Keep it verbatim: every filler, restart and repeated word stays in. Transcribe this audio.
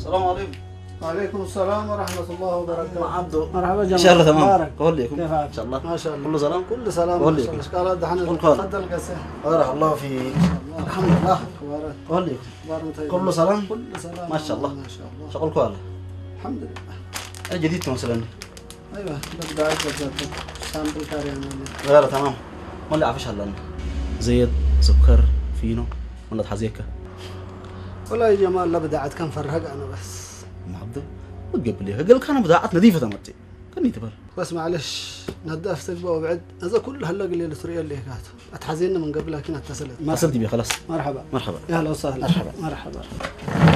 السلام عليكم. وعليكم السلام ورحمة الله وبركاته. مع عبدو. مرحبا جماعة. إن شاء الله تمام. مبارك. قول ليكم. كيف حالك؟ إن شاء الله. ما شاء الله. كله سلام. كل سلام. قول ما شاء ليكم. الله. قال دحين قول قال. تفضل قسم. بارك الله فيك. الحمد لله. أخبارك؟ قول ليكم. أخبارنا طيبة. كله سلام. كل سلام. ما شاء الله. ما شاء الله. شغل كوالا. الحمد لله. أي جديد مثلا. أيوه ببدأ أجد سامبل كاريانا. غير تمام. ما اللي عفش هلا. زيت سكر فينو ولا تحزيكه. والله يا جمال لا بدأت كان فرهق أنا بس. ما عبدو. وتقبل ليه؟ قال كان بداعت نظيفة تمتي. كان يتبر. بس معلش ندافتك بقى وبعد هذا كل هلا قليل السورية اللي كانت اتحزينا من قبل لكن اتصلت ما صدق بي خلاص. مرحبا مرحبا. يا اهلا وسهلا مرحبا. مرحبا